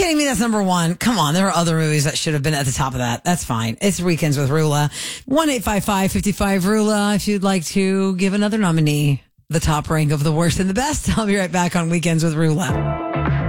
kidding me? That's number one. Come on. There are other movies that should have been at the top of that. That's fine. It's Weekends with Rula. 1-855-55-RULA if you'd like to give another nominee the top rank of the worst and the best. I'll be right back on Weekends with Rula.